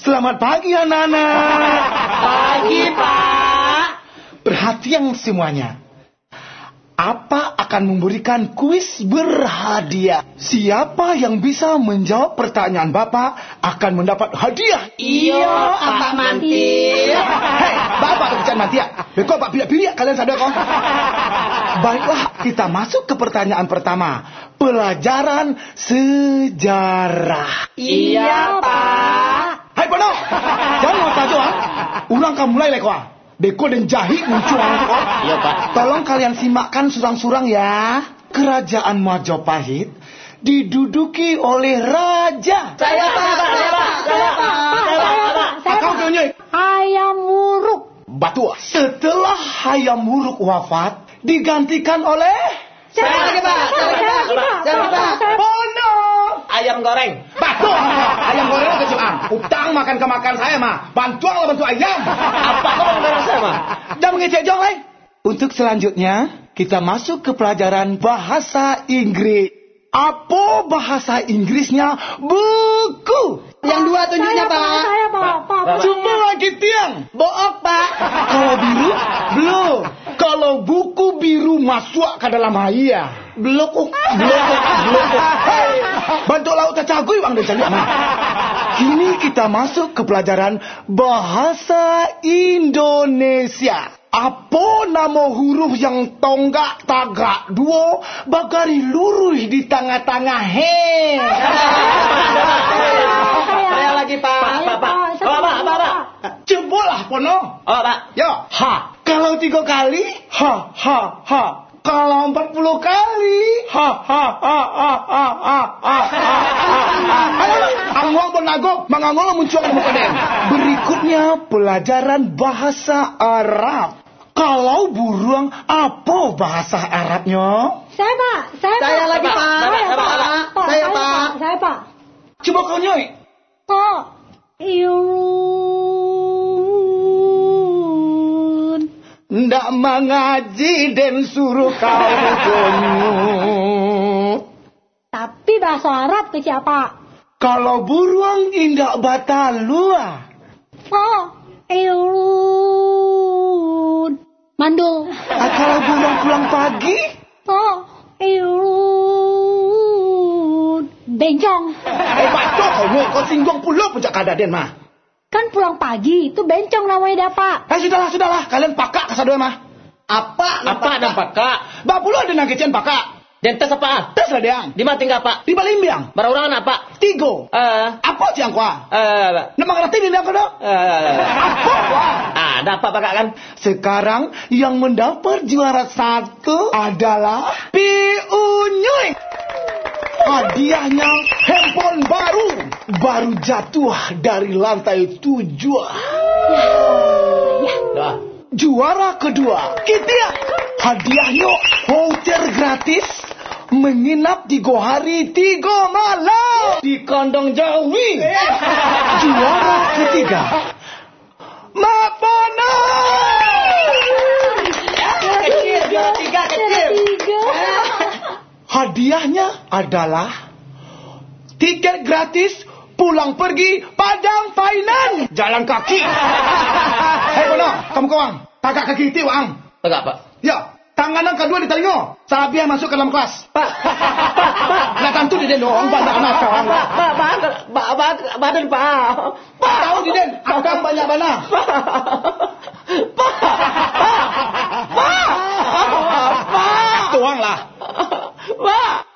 Selamat pagi anak-anak. Pagi, Pak. Perhatian semuanya. Apa akan memberikan kuis berhadiah. Siapa yang bisa menjawab pertanyaan Bapak akan mendapat hadiah. Iya, Pak Mantir. Hei, Bapak berbicara Mantir. Bekok Pak pilih-pilih kalian sadar kok. Baiklah, kita masuk ke pertanyaan pertama. Pelajaran sejarah. Iya, Pak. Hai Pono, jangan mau tahu ulang kamu mulai lekwa. Beko dan jahi muncul kok. Iya, Pak. Tolong kalian simakkan surang-surang ya. Kerajaan Majapahit diduduki oleh raja. Saya, Pak. Kau tunjuk. Hayam Wuruk. Batu. Setelah Hayam Wuruk wafat, digantikan oleh Saya lagi, Pak. Pono. Ayam goreng. Batu. Ayam goreng kecil utang makan ke makan saya mah. Bantuan lah bantu ayam. Apa kau mau saya, mah? Jangan mengecek jong, lai. Untuk selanjutnya, kita masuk ke pelajaran bahasa Inggris. Apa bahasa Inggrisnya? Buku. Yang dua tunjuknya, Pak. Saya, Pak. Coba lagi tiang. Book, Pak. Kalau biru, belum. Kalau buku biru masuk ke dalam haya. Belum. Hei, bantu laut cacagui bang dan cari aman. Kini kita masuk ke pelajaran bahasa Indonesia. Apa nama huruf yang tonggak tagak dua bagari lurus di tengah-tengah he? Saya lagi, Pak. Pak. Cobalah Pono. Oh, Pak. Yo, ha. Kalau 3 kali, ha. Kalau 40 kali, ha. Angwang benago, mangangol muncul ke muka den. Berikutnya pelajaran bahasa Arab. Kalau burung, apa bahasa Arabnya? Saya, Pak. Saya lagi, Pak. Saya, Pak. Saya, Pak. Coba kau nyoy. Pak. Iun. Ndak mengaji dan suruh kau bunyi. Tapi bahasa Arab ke siapa? Kalau burung indak batalua. Pak. Iun. Mandul. Kalau burung pulang pagi. Pak. Iun. Bencong. Batok kau singgung pulau puncak kadaden mah. Kan pulang pagi, itu bencong namanya dah, Pak. Sudahlah. Kalian pakak kesadua mah. Apa dan Pak? Ba pulau ada nangkecian pakak. Dan tes apa? Tes lah deang. Di mana tinggal, Pak? Di Balimbiang. Berurangan apa? 3. Apa ciang kuah? Nama ngerti ni aku dah. Apa kuah? Ada apa, Pak kan? Sekarang yang mendapat juara 1 adalah Piunyuy. Hadiahnya handphone baru jatuh dari lantai 7. Dah. Juara kedua, kita hadiahnya hotel gratis menginap 3 hari 3 malam di kandang Jawi. Juara ketiga, Mapono. Kecil, juara 3 kecil. Hadiahnya adalah tiket gratis pulang pergi Padang Finance jalan kaki. Hei Bono, kamu kawang. Tagak kaki itu wang. Tegak, Pak. Ya, tangan yang kedua di telinga. Sabiah masuk ke dalam kelas. Pak. Nah tentu di den doang banyak anak kawan. Badan, Pak. Tahu di den, akang banyak bana. Tuang lah. Pak.